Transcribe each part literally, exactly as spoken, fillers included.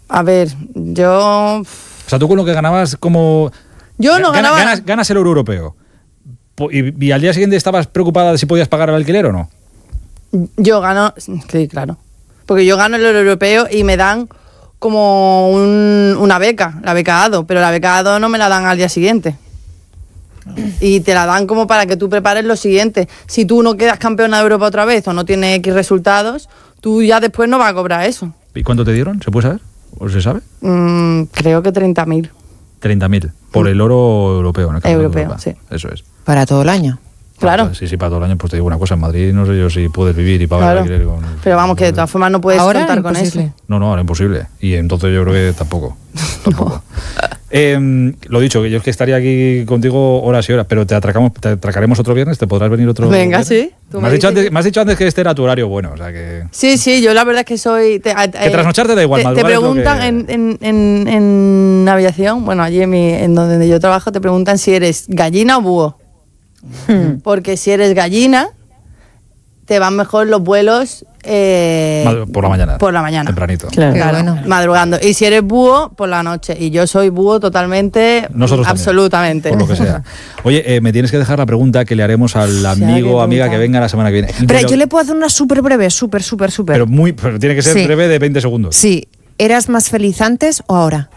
A ver, yo... O sea, tú con lo que ganabas como... Yo no Gana, ganaba... Ganas, ganas el euro europeo. Y, ¿Y al día siguiente estabas preocupada de si podías pagar el alquiler o no? Yo gano... Sí, claro. Porque yo gano el euro europeo y me dan como un, una beca, la beca A D O. Pero la beca A D O no me la dan al día siguiente. Y te la dan como para que tú prepares lo siguiente. Si tú no quedas campeona de Europa otra vez o no tienes X resultados, tú ya después no vas a cobrar eso. ¿Y cuánto te dieron? ¿Se puede saber? ¿O se sabe? Mm, creo que treinta mil. treinta mil. Por el oro europeo, ¿no? Europeo, sí. Eso es. ¿Para todo el año? Claro. Sí, sí, para todo el año. Pues te digo una cosa, en Madrid no sé yo si puedes vivir y pagar claro. el alquiler con... Pero vamos, que de todas formas no puedes ¿Ahora contar con imposible? eso. No, no, ahora imposible. Y entonces yo creo que tampoco. tampoco. No. Eh, lo dicho, que yo es que estaría aquí contigo horas y horas, pero te atracamos, te atracaremos otro viernes, ¿te podrás venir otro Venga, viernes? sí. Tú Me, me has dicho dices antes, me has dicho antes que este era tu horario bueno, o sea que... Sí, sí, yo la verdad es que soy... Te, eh, que trasnocharte da igual, te, te madrugar es lo preguntan que- en, en, en, en aviación, bueno, allí en, mi, en donde yo trabajo, te preguntan si eres gallina o búho. Porque si eres gallina, te van mejor los vuelos... Eh, Madru- por la mañana. Por la mañana. Tempranito. Claro. Qué Claro, bueno. madrugando. Y si eres búho, por la noche. Y yo soy búho totalmente, Nosotros también, absolutamente. por lo que sea. Oye, eh, me tienes que dejar la pregunta que le haremos al amigo o amiga pregunta. que venga la semana que viene. Pero Pero, yo le puedo hacer una súper breve, súper, súper, súper. pero muy, pero tiene que ser Sí. breve de veinte segundos. Sí. ¿Eras más feliz antes o ahora?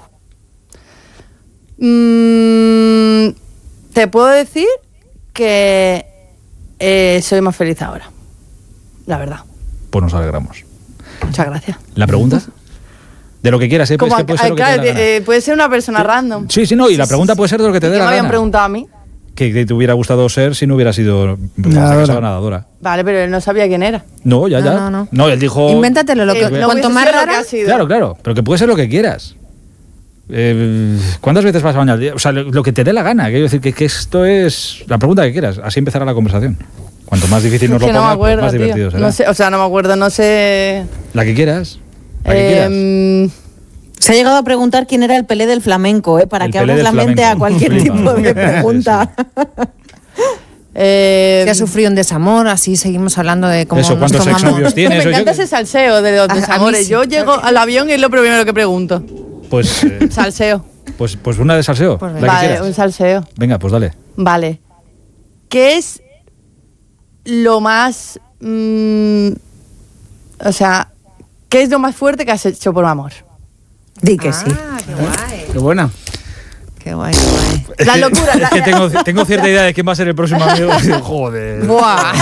Mm, te puedo decir que eh, soy más feliz ahora. La verdad. Pues nos alegramos. Muchas gracias. ¿La pregunta? De lo que quieras, ¿eh? Como Es que puede a- ser lo que te claro, dé la gana. eh, puede ser una persona random. Sí, sí, no, y la pregunta puede ser de lo que te ¿Y dé qué la me habían gana. preguntado a mí? Que, que te hubiera gustado ser si no hubiera sido Nadadora. casada nadadora. Vale, pero él no sabía quién era. No, ya, No, ya. no, no. él dijo... Invéntatelo, lo que, Eh, no cuanto hubiese más sido lo que rara... ha sido. Claro, claro, pero que puede ser lo que quieras. Eh, ¿Cuántas veces vas a bañar al día? O sea, lo, lo que te dé la gana. Quiero decir que, que esto es la pregunta que quieras. Así empezará la conversación. Cuanto más difícil nos Es lo que no me pongas, pues acuerdo, más tío. divertido será. No sé, o sea, no me acuerdo, no sé... La que quieras. La que quieras. Eh, Se ha llegado a preguntar quién era el Pelé del flamenco, ¿eh? Para El que Pelé abras del la mente flamenco. a cualquier Flipa. tipo de pregunta. eh, Si has sufrido un desamor, así seguimos hablando de cómo Eso, nos ¿cuántos tomamos... exnovios tienes? me Eso, yo encanta que- ese salseo de los A- a mí desamores. sí. Yo llego al avión y es lo primero que pregunto. Pues, eh, Salseo. pues, pues una de salseo. Pues la que Vale, quieras. un salseo. Venga, pues dale. Vale. ¿Qué es lo más... mm, o sea, ¿qué es lo más fuerte que has hecho por amor? Di que sí. Ah, qué guay. Qué buena. Qué guay, qué guay. La locura. Es la- que tengo, tengo cierta idea de quién va a ser el próximo amigo. Joder. Buah.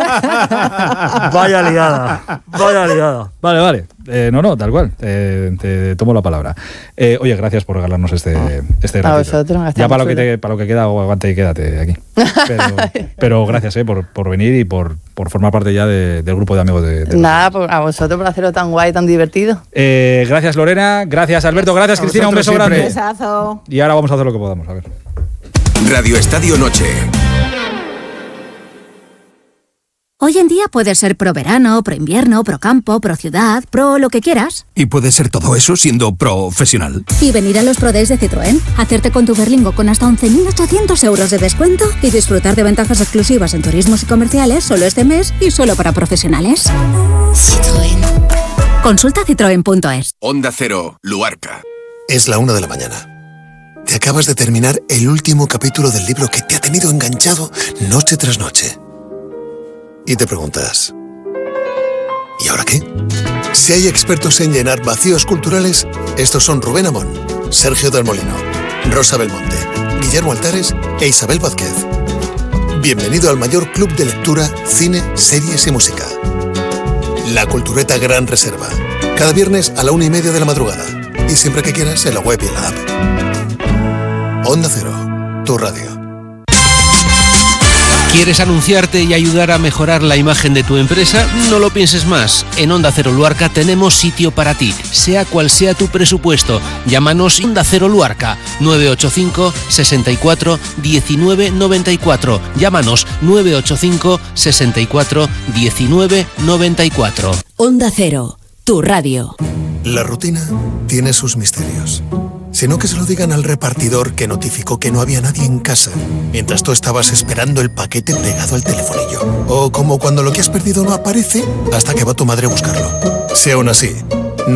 Vaya liada. Vaya liada. Vale, vale. Eh, no, no, tal cual. Eh, te tomo la palabra. Eh, oye, gracias por regalarnos este, este A ratito. vosotros, hasta Ya para lo, que chulo. te, para lo que queda, aguante y quédate aquí. Pero, pero gracias eh, por, por venir y por, por formar parte ya de- del grupo de amigos de... de Nada, por- a vosotros por hacerlo tan guay, tan divertido. Eh, gracias Lorena, gracias Alberto, gracias A Cristina, un beso vosotros grande. siempre. Besazo. Y ahora vamos a hacer lo que podamos, a ver. Radio Estadio Noche. Hoy en día puedes ser pro verano, pro invierno, pro campo, pro ciudad, pro lo que quieras. Y puede ser todo eso siendo profesional. Y venir a los Pro Days de Citroën, hacerte con tu Berlingo con hasta once mil ochocientos euros de descuento y disfrutar de ventajas exclusivas en turismos y comerciales solo este mes y solo para profesionales. Citroën. Consulta citroen punto es. Onda Cero, Luarca. Es la una de la mañana. Te acabas de terminar el último capítulo del libro que te ha tenido enganchado noche tras noche. Y te preguntas, ¿y ahora qué? Si hay expertos en llenar vacíos culturales, estos son Rubén Amón, Sergio del Molino, Rosa Belmonte, Guillermo Altares e Isabel Vázquez. Bienvenido al mayor club de lectura, cine, series y música. La Cultureta Gran Reserva. Cada viernes a la una y media de la madrugada. Y siempre que quieras en la web y en la app. Onda Cero, tu radio. ¿Quieres anunciarte y ayudar a mejorar la imagen de tu empresa? No lo pienses más. En Onda Cero Luarca tenemos sitio para ti, sea cual sea tu presupuesto. Llámanos Onda Cero Luarca, nueve ocho cinco, sesenta y cuatro, diecinueve noventa y cuatro. Llámanos nueve ocho cinco, sesenta y cuatro, diecinueve noventa y cuatro. Onda Cero, tu radio. La rutina tiene sus misterios. Sino que se lo digan al repartidor que notificó que no había nadie en casa, mientras tú estabas esperando el paquete pegado al telefonillo. O como cuando lo que has perdido no aparece hasta que va tu madre a buscarlo. Si aún así